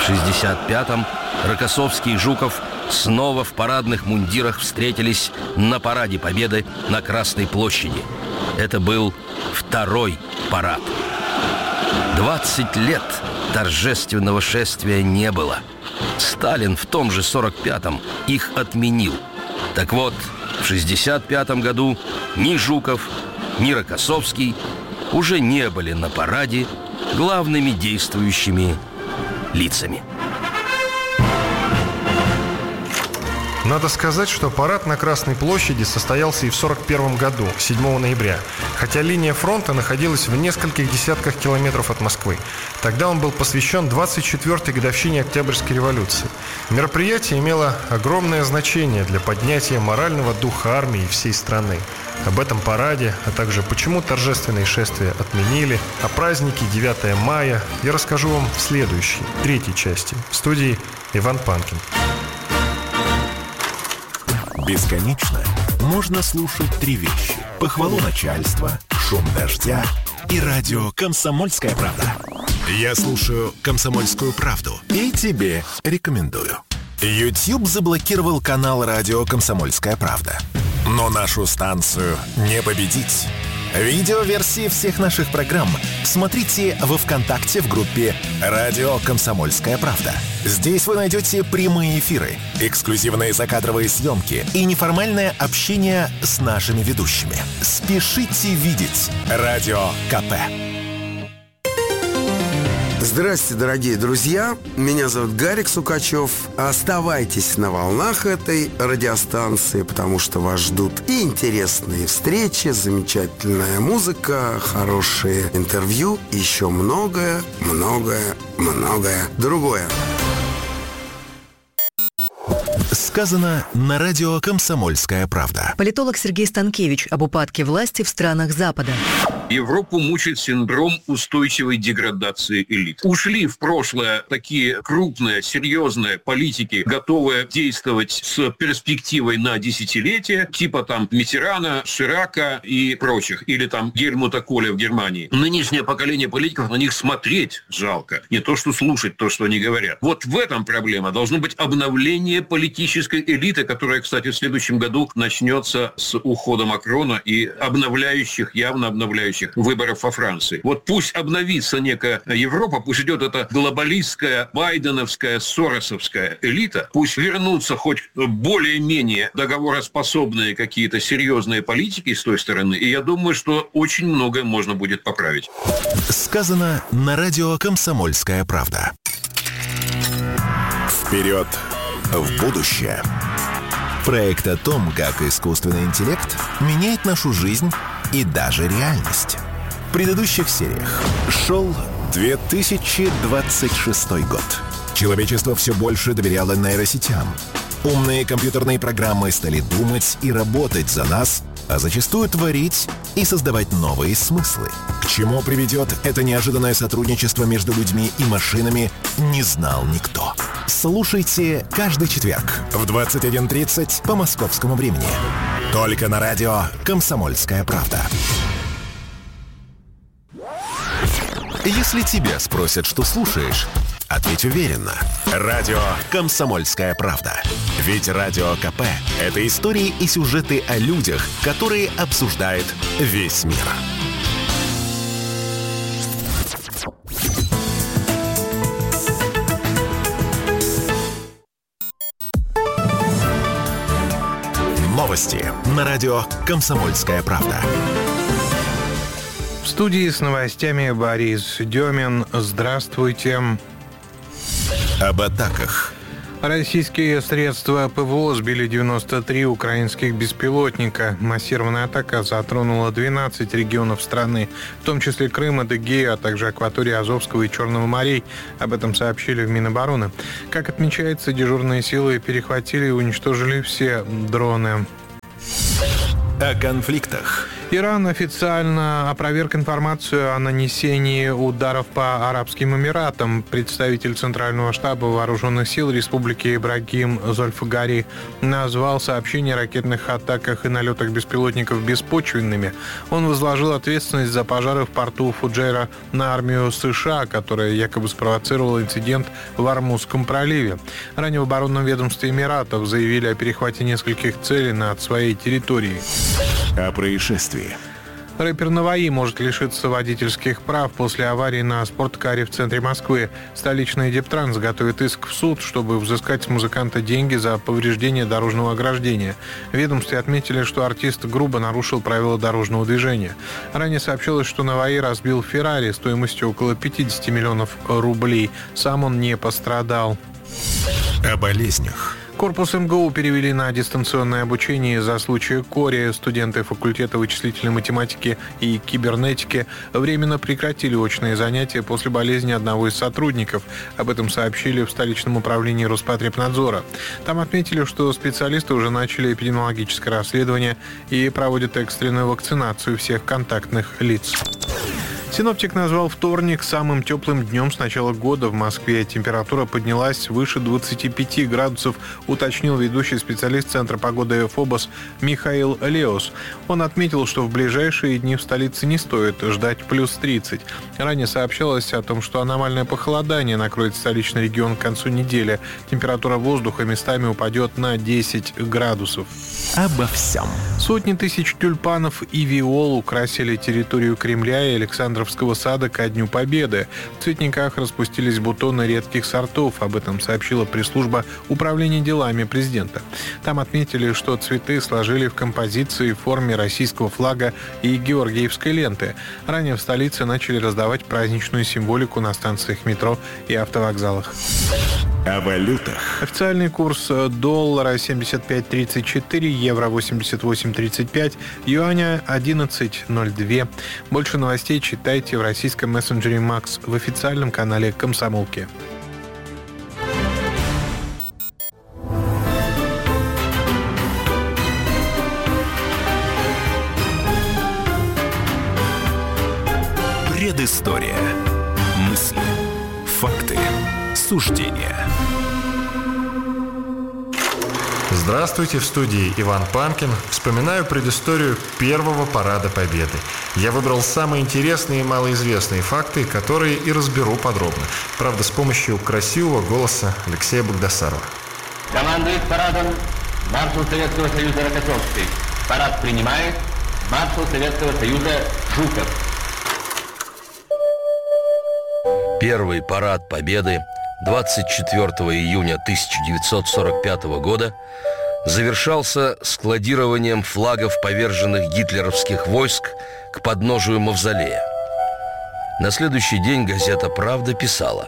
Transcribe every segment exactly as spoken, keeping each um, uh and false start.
В шестьдесят пятом Рокоссовский и Жуков снова в парадных мундирах встретились на параде Победы на Красной площади. Это был второй парад. двадцать лет торжественного шествия не было. Сталин в том же сорок пятом их отменил. Так вот, в шестьдесят пятом году ни Жуков, ни Рокоссовский уже не были на параде главными действующими лицами. Надо сказать, что парад на Красной площади состоялся и в сорок первом году, седьмого ноября, хотя линия фронта находилась в нескольких десятках километров от Москвы. Тогда он был посвящен двадцать четвёртой годовщине Октябрьской революции. Мероприятие имело огромное значение для поднятия морального духа армии и всей страны. Об этом параде, а также почему торжественные шествия отменили, о празднике девятого мая я расскажу вам в следующей, третьей части. В студии Иван Панкин. Бесконечно можно слушать три вещи: похвалу начальства, шум дождя и радио «Комсомольская правда». Я слушаю «Комсомольскую правду» и тебе рекомендую. YouTube заблокировал канал радио «Комсомольская правда». Но нашу станцию не победить. Видеоверсии всех наших программ смотрите во ВКонтакте в группе «Радио Комсомольская правда». Здесь вы найдете прямые эфиры, эксклюзивные закадровые съемки и неформальное общение с нашими ведущими. Спешите видеть Радио КП. Здравствуйте, дорогие друзья! Меня зовут Гарик Сукачев. Оставайтесь на волнах этой радиостанции, потому что вас ждут и интересные встречи, замечательная музыка, хорошие интервью, и еще многое, многое, многое другое. Сказано на радио «Комсомольская правда». Политолог Сергей Станкевич об упадке власти в странах Запада. Европу мучает синдром устойчивой деградации элит. Ушли в прошлое такие крупные, серьезные политики, готовые действовать с перспективой на десятилетия, типа там Миттерана, Ширака и прочих, или там Гельмута Коля в Германии. Нынешнее поколение политиков, на них смотреть жалко, не то что слушать то, что они говорят. Вот в этом проблема. Должно быть обновление политической элиты, которая, кстати, в следующем году начнется с ухода Макрона и обновляющих, явно обновляющих выборов во Франции. Вот пусть обновится некая Европа, пусть идет эта глобалистская, байденовская, соросовская элита, пусть вернутся хоть более-менее договороспособные какие-то серьезные политики с той стороны, и я думаю, что очень многое можно будет поправить. Сказано на радио «Комсомольская правда». Вперед в будущее. Проект о том, как искусственный интеллект меняет нашу жизнь и даже реальность. В предыдущих сериях шел две тысячи двадцать шестой год. Человечество все больше доверяло нейросетям. Умные компьютерные программы стали думать и работать за нас, а зачастую творить и создавать новые смыслы. К чему приведет это неожиданное сотрудничество между людьми и машинами, не знал никто. Слушайте каждый четверг в двадцать один тридцать по московскому времени. Только на радио «Комсомольская правда». Если тебя спросят, что слушаешь, ответь уверенно. Радио «Комсомольская правда». Ведь Радио КП – это истории и сюжеты о людях, которые обсуждает весь мир. Новости на радио «Комсомольская правда». В студии с новостями Борис Демин. Здравствуйте. Об атаках. Российские средства ПВО сбили девяносто три украинских беспилотника. Массированная атака затронула двенадцать регионов страны, в том числе Крым, Адыгею, а также акватории Азовского и Черного морей. Об этом сообщили в Минобороны. Как отмечается, дежурные силы перехватили и уничтожили все дроны. О конфликтах. Иран официально опроверг информацию о нанесении ударов по Арабским Эмиратам. Представитель Центрального штаба Вооруженных сил Республики Ибрагим Зольфгари назвал сообщения о ракетных атаках и налетах беспилотников беспочвенными. Он возложил ответственность за пожары в порту Фуджейра на армию США, которая якобы спровоцировала инцидент в Ормузском проливе. Ранее в оборонном ведомстве Эмиратов заявили о перехвате нескольких целей над своей территорией. О происшествии. Рэпер Наваи может лишиться водительских прав после аварии на спорткаре в центре Москвы. Столичный Дептранс готовит иск в суд, чтобы взыскать с музыканта деньги за повреждение дорожного ограждения. В ведомстве отметили, что артист грубо нарушил правила дорожного движения. Ранее сообщалось, что Наваи разбил Феррари стоимостью около пятьдесят миллионов рублей. Сам он не пострадал. О болезнях. Корпус эм гэ у перевели на дистанционное обучение из-за случая кори. Студенты факультета вычислительной математики и кибернетики временно прекратили очные занятия после болезни одного из сотрудников. Об этом сообщили в столичном управлении Роспотребнадзора. Там отметили, что специалисты уже начали эпидемиологическое расследование и проводят экстренную вакцинацию всех контактных лиц. Синоптик назвал вторник самым теплым днем с начала года в Москве. Температура поднялась выше двадцати пяти градусов, уточнил ведущий специалист Центра погоды ФОБОС Михаил Леус. Он отметил, что в ближайшие дни в столице не стоит ждать плюс тридцать. Ранее сообщалось о том, что аномальное похолодание накроет столичный регион к концу недели. Температура воздуха местами упадет на десять градусов. Обо всем. Сотни тысяч тюльпанов и виол украсили территорию Кремля и Александровского сада ко Дню Победы. В цветниках распустились бутоны редких сортов. Об этом сообщила пресс-служба Управления делами президента. Там отметили, что цветы сложили в композиции в форме российского флага и георгиевской ленты. Ранее в столице начали раздавать праздничную символику на станциях метро и автовокзалах. О валютах. Официальный курс доллара семьдесят пять тридцать четыре, евро восемьдесят восемь тридцать пять, юаня одиннадцать ноль два. Больше новостей читайте в российском мессенджере Макс в официальном канале «Комсомолки». Предыстория. Мысли. Факты. Суждения. Здравствуйте, в студии Иван Панкин. Вспоминаю предысторию первого парада Победы. Я выбрал самые интересные и малоизвестные факты, которые и разберу подробно. Правда, с помощью красивого голоса Алексея Богдасарова. Командует парадом маршал Советского Союза Рокоссовский. Парад принимает маршал Советского Союза Жуков. Первый парад Победы двадцать четвёртого июня тысяча девятьсот сорок пятого года завершался складированием флагов поверженных гитлеровских войск к подножию мавзолея. На следующий день газета «Правда» писала: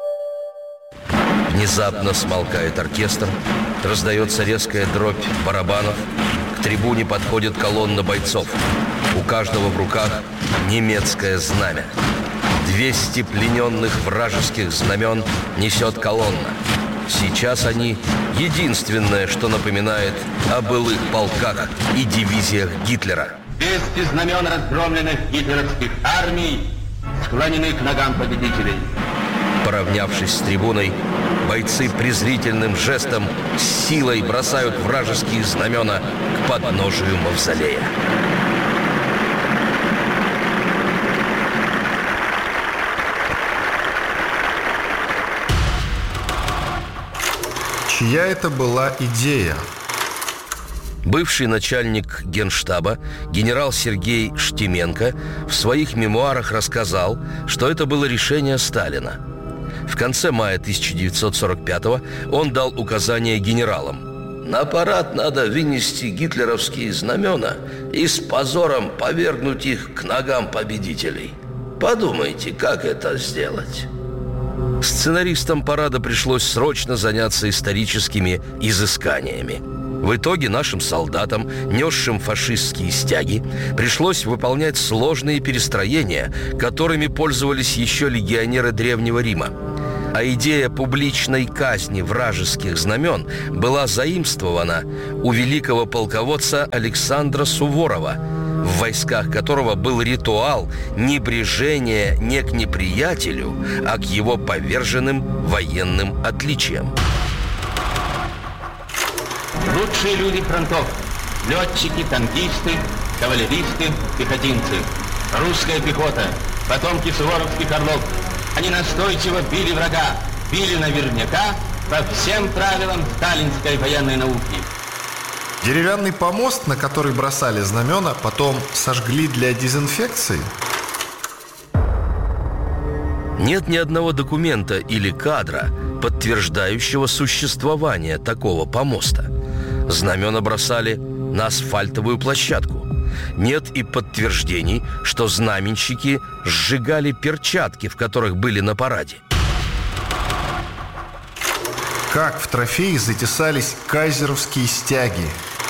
внезапно смолкает оркестр, раздается резкая дробь барабанов, к трибуне подходит колонна бойцов. У каждого в руках немецкое знамя. двести плененных вражеских знамен несет колонна. Сейчас они единственное, что напоминает о былых полках и дивизиях Гитлера. двести знамен разгромленных гитлеровских армий склонены к ногам победителей. Поравнявшись с трибуной, бойцы презрительным жестом с силой бросают вражеские знамена к подножию мавзолея. Чья это была идея? Бывший начальник Генштаба генерал Сергей Штеменко в своих мемуарах рассказал, что это было решение Сталина. В конце мая тысяча девятьсот сорок пятого он дал указание генералам: на парад надо вынести гитлеровские знамена и с позором повергнуть их к ногам победителей. Подумайте, как это сделать. Сценаристам парада пришлось срочно заняться историческими изысканиями. В итоге нашим солдатам, несшим фашистские стяги, пришлось выполнять сложные перестроения, которыми пользовались еще легионеры Древнего Рима. А идея публичной казни вражеских знамен была заимствована у великого полководца Александра Суворова. в войсках которого был ритуал небрежения не к неприятелю, а к его поверженным военным отличиям. Лучшие люди фронтов. Летчики, танкисты, кавалеристы, пехотинцы. Русская пехота, потомки суворовских орлов. Они настойчиво били врага, били наверняка по всем правилам сталинской военной науки. Деревянный помост, на который бросали знамена, потом сожгли для дезинфекции? Нет ни одного документа или кадра, подтверждающего существование такого помоста. Знамена бросали на асфальтовую площадку. Нет и подтверждений, что знаменщики сжигали перчатки, в которых были на параде. Как в трофеи затесались кайзеровские стяги?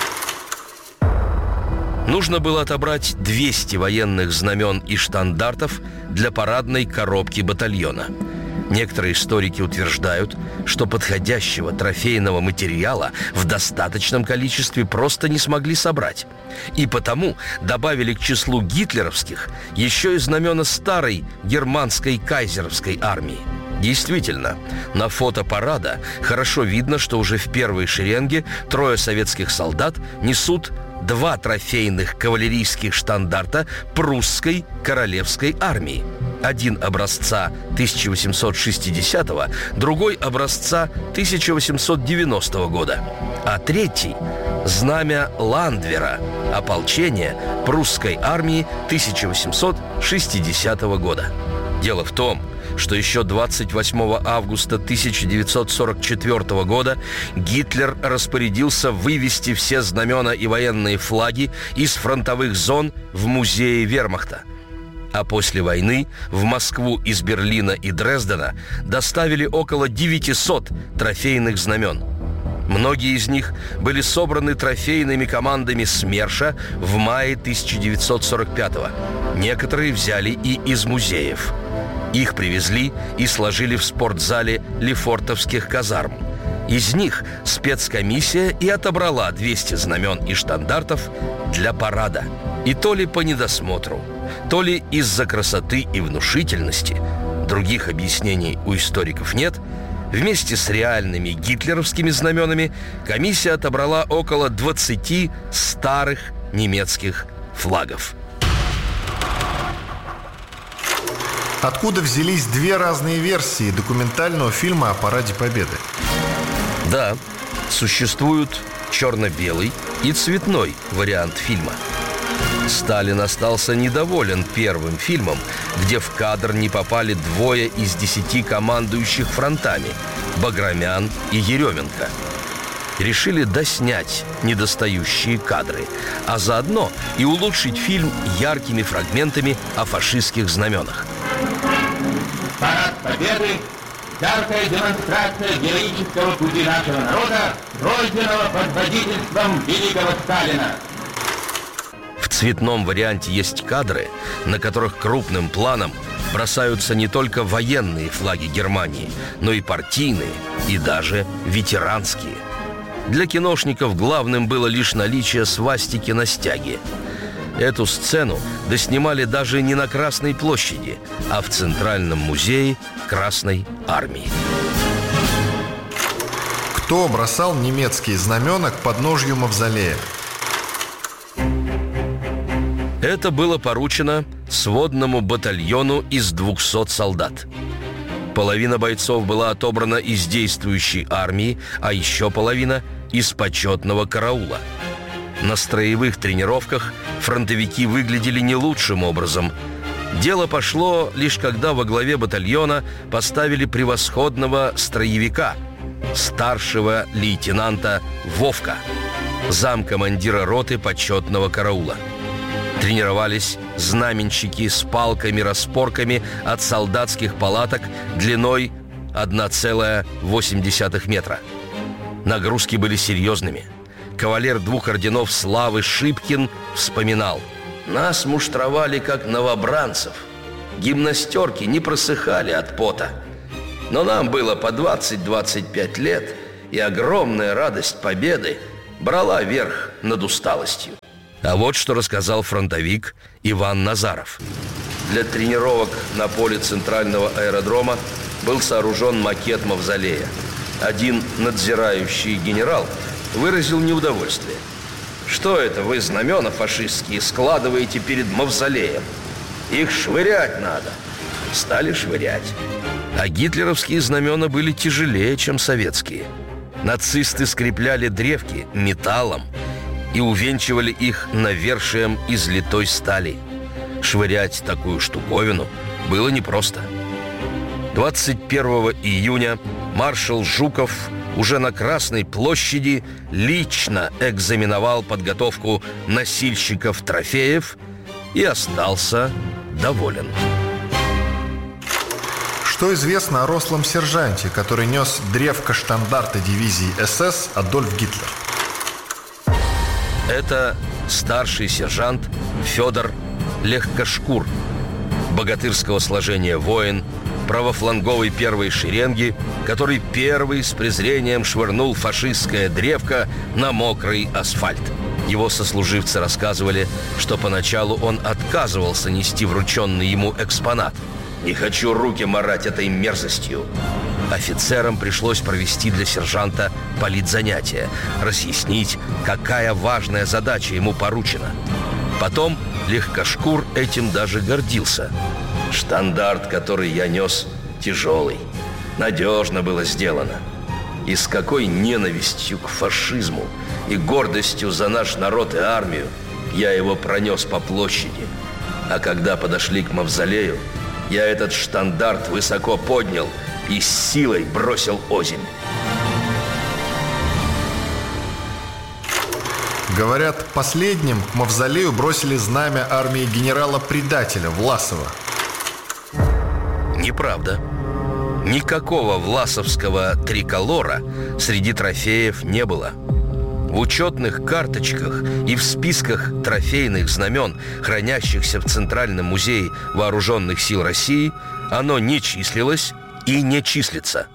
Нужно было отобрать двести военных знамен и штандартов для парадной коробки батальона. Некоторые историки утверждают, что подходящего трофейного материала в достаточном количестве просто не смогли собрать. И потому добавили к числу гитлеровских еще и знамена старой германской кайзеровской армии. Действительно, на фото парада хорошо видно, что уже в первой шеренге трое советских солдат несут два трофейных кавалерийских штандарта прусской королевской армии. Один образца тысяча восемьсот шестидесятого, другой образца тысяча восемьсот девяностого года, а третий – знамя Ландвера, ополчение прусской армии тысяча восемьсот шестидесятого года. Дело в том, что еще двадцать восьмого августа тысяча девятьсот сорок четвёртого года Гитлер распорядился вывести все знамена и военные флаги из фронтовых зон в музее вермахта. А после войны в Москву из Берлина и Дрездена доставили около девятисот трофейных знамен. Многие из них были собраны трофейными командами СМЕРШа в мае тысяча девятьсот сорок пятого. Некоторые взяли и из музеев. Их привезли и сложили в спортзале Лефортовских казарм. Из них спецкомиссия и отобрала двести знамен и штандартов для парада. И то ли по недосмотру, то ли из-за красоты и внушительности, других объяснений у историков нет, вместе с реальными гитлеровскими знаменами комиссия отобрала около двадцати старых немецких флагов. Откуда взялись две разные версии документального фильма о Параде Победы? Да, существуют черно-белый и цветной вариант фильма. Сталин остался недоволен первым фильмом, где в кадр не попали двое из десяти командующих фронтами – Баграмян и Еременко. Решили доснять недостающие кадры, а заодно и улучшить фильм яркими фрагментами о фашистских знаменах. Парад Победы – яркая демонстрация героического пути нашего народа, пройденного под водительством великого Сталина. В цветном варианте есть кадры, на которых крупным планом бросаются не только военные флаги Германии, но и партийные, и даже ветеранские. Для киношников главным было лишь наличие свастики на стяге. Эту сцену доснимали даже не на Красной площади, а в Центральном музее Красной армии. Кто бросал немецкие знамена к подножью мавзолея? Это было поручено сводному батальону из двухсот солдат. Половина бойцов была отобрана из действующей армии, а еще половина – из почетного караула. На строевых тренировках фронтовики выглядели не лучшим образом. Дело пошло лишь когда во главе батальона поставили превосходного строевика, старшего лейтенанта Вовка, замкомандира роты почетного караула. Тренировались знаменщики с палками-распорками от солдатских палаток длиной одна целая восемь десятых метра. Нагрузки были серьезными. Кавалер двух орденов славы Шипкин вспоминал: «Нас муштровали, как новобранцев. Гимнастерки не просыхали от пота. Но нам было по двадцать-двадцать пять лет, и огромная радость победы брала верх над усталостью». А вот что рассказал фронтовик Иван Назаров. Для тренировок на поле центрального аэродрома был сооружен макет мавзолея. Один надзирающий генерал выразил неудовольствие. «Что это вы знамена фашистские складываете перед мавзолеем? Их швырять надо». Стали швырять. А гитлеровские знамена были тяжелее, чем советские. Нацисты скрепляли древки металлом и увенчивали их навершием из литой стали. Швырять такую штуковину было непросто. двадцать первого июня маршал Жуков уже на Красной площади лично экзаменовал подготовку носильщиков трофеев и остался доволен. Что известно о рослом сержанте, который нес древко штандарта дивизии СС Адольф Гитлер? Это старший сержант Федор Легкошкур, богатырского сложения воин, правофланговой первой шеренги, который первый с презрением швырнул фашистское древко на мокрый асфальт. Его сослуживцы рассказывали, что поначалу он отказывался нести врученный ему экспонат. «Не хочу руки марать этой мерзостью». Офицерам пришлось провести для сержанта политзанятия, разъяснить, какая важная задача ему поручена. Потом Легкошкур этим даже гордился. «Штандарт, который я нес, тяжелый. Надежно было сделано. И с какой ненавистью к фашизму и гордостью за наш народ и армию я его пронес по площади. А когда подошли к мавзолею, я этот штандарт высоко поднял и с силой бросил озимь». Говорят, последним к мавзолею бросили знамя армии генерала-предателя Власова. Неправда. Никакого власовского триколора среди трофеев не было. В учетных карточках и в списках трофейных знамен, хранящихся в Центральном музее Вооруженных сил России, оно не числилось и не числится.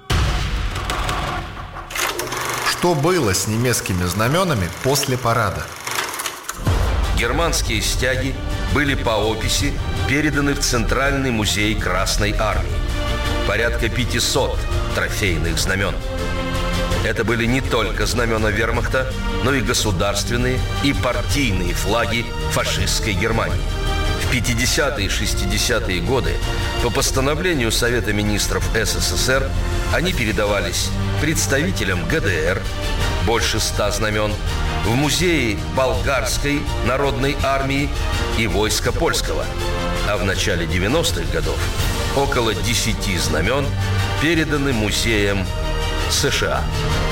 Что было с немецкими знаменами после парада? Германские стяги были по описи переданы в Центральный музей Красной Армии. Порядка пятисот трофейных знамен. Это были не только знамена вермахта, но и государственные и партийные флаги фашистской Германии. В пятидесятые и шестидесятые годы по постановлению Совета министров СССР они передавались представителям ГДР, больше ста знамен, в музее Болгарской народной армии и войска польского. А в начале девяностых годов около десяти знамен переданы музеям США.